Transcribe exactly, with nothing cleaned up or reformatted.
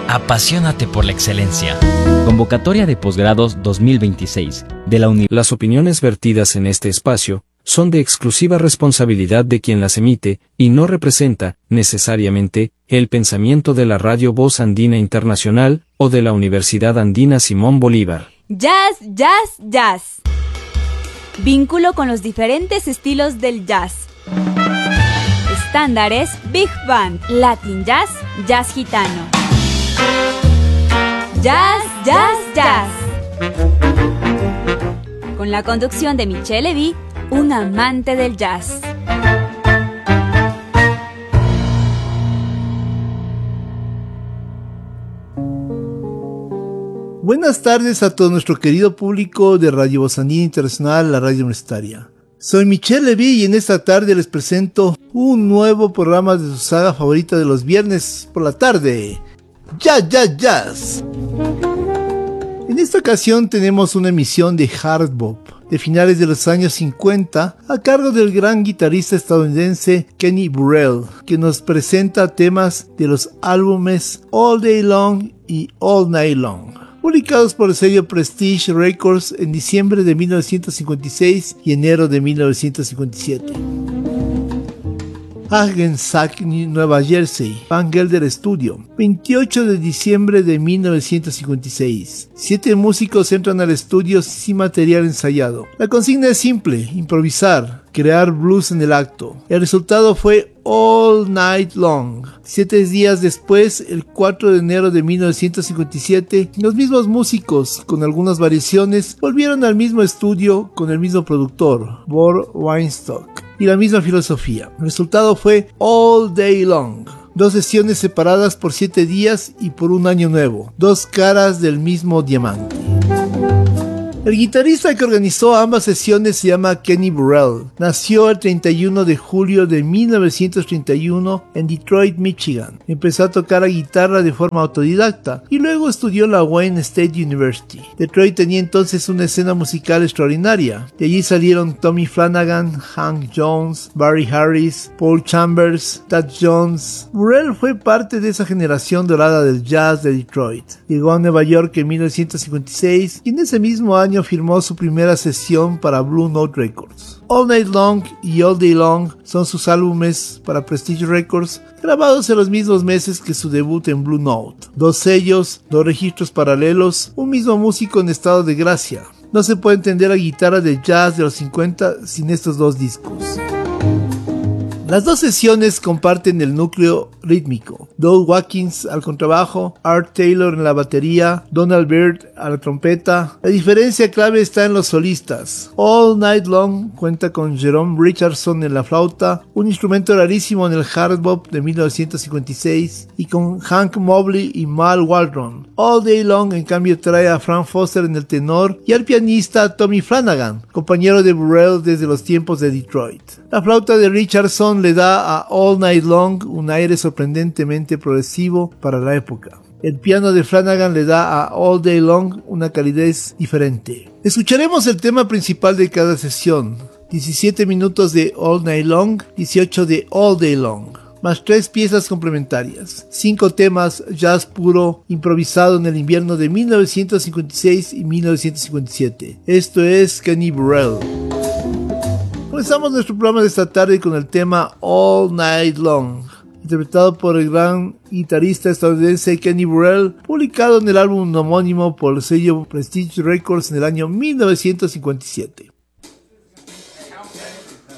Apasionate por la excelencia. Convocatoria de posgrados dos mil veintiséis de la Universidad. Las opiniones vertidas en este espacio son de exclusiva responsabilidad de quien las emite y no representa, necesariamente, el pensamiento de la Radio Voz Andina Internacional o de la Universidad Andina Simón Bolívar. Jazz, jazz, jazz. Vínculo con los diferentes estilos del jazz. Estándares, Big Band, Latin Jazz, Jazz Gitano. Jazz, jazz, jazz. Con la conducción de Michelle Levy, un amante del jazz. Buenas tardes a todo nuestro querido público de Radio Voz Andina Internacional, la radio universitaria. Soy Michelle Levy y en esta tarde les presento un nuevo programa de su saga favorita de los viernes por la tarde, Jazz, Jazz, Jazz. En esta ocasión tenemos una emisión de hard bop de finales de los años cincuenta a cargo del gran guitarrista estadounidense Kenny Burrell, que nos presenta temas de los álbumes All Day Long y All Night Long, publicados por el sello Prestige Records en diciembre de mil novecientos cincuenta y seis y enero de mil novecientos cincuenta y siete. Hackensack, Nueva Jersey, Van Gelder Studio, veintiocho de diciembre de mil novecientos cincuenta y seis. Siete músicos entran al estudio sin material ensayado. La consigna es simple: improvisar, crear blues en el acto. El resultado fue All Night Long. Siete días después, el cuatro de enero de mil novecientos cincuenta y siete, los mismos músicos, con algunas variaciones, volvieron al mismo estudio con el mismo productor, Bob Weinstock, y la misma filosofía. El resultado fue All Day Long. Dos sesiones separadas por siete días y por un año nuevo. Dos caras del mismo diamante. El guitarrista que organizó ambas sesiones se llama Kenny Burrell. Nació el treinta y uno de julio de mil novecientos treinta y uno en Detroit, Michigan. Empezó a tocar la guitarra de forma autodidacta y luego estudió en la Wayne State University. Detroit tenía entonces una escena musical extraordinaria. De allí salieron Tommy Flanagan, Hank Jones, Barry Harris, Paul Chambers, Thad Jones. Burrell fue parte de esa generación dorada del jazz de Detroit. Llegó a Nueva York en mil novecientos cincuenta y seis y en ese mismo año firmó su primera sesión para Blue Note Records. All Night Long y All Day Long son sus álbumes para Prestige Records, grabados en los mismos meses que su debut en Blue Note. Dos sellos, dos registros paralelos, un mismo músico en estado de gracia. No se puede entender la guitarra de jazz de los cincuenta sin estos dos discos. Las dos sesiones comparten el núcleo rítmico. Doug Watkins al contrabajo, Art Taylor en la batería, Donald Byrd a la trompeta. La diferencia clave está en los solistas. All Night Long cuenta con Jerome Richardson en la flauta, un instrumento rarísimo en el hard bop de mil novecientos cincuenta y seis, y con Hank Mobley y Mal Waldron. All Day Long en cambio trae a Frank Foster en el tenor y al pianista Tommy Flanagan, compañero de Burrell desde los tiempos de Detroit. La flauta de Richardson le da a All Night Long un aire sorprendentemente progresivo para la época. El piano de Flanagan le da a All Day Long una calidez diferente. Escucharemos el tema principal de cada sesión: diecisiete minutos de All Night Long, dieciocho de All Day Long, más tres piezas complementarias, cinco temas jazz puro improvisado en el invierno de mil novecientos cincuenta y seis y mil novecientos cincuenta y siete. Esto es Kenny Burrell. Comenzamos nuestro programa de esta tarde con el tema All Night Long, interpretado por el gran guitarrista estadounidense Kenny Burrell, publicado en el álbum homónimo por el sello Prestige Records en el año mil novecientos cincuenta y siete.